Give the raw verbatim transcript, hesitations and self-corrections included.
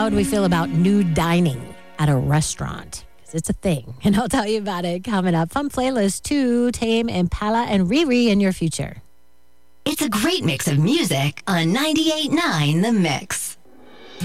How would we feel about nude dining at a restaurant? Because it's a thing. And I'll tell you about it coming up. Fun playlist too. Tame Impala and Riri in your future. It's a great mix of music on ninety-eight point nine The Mix.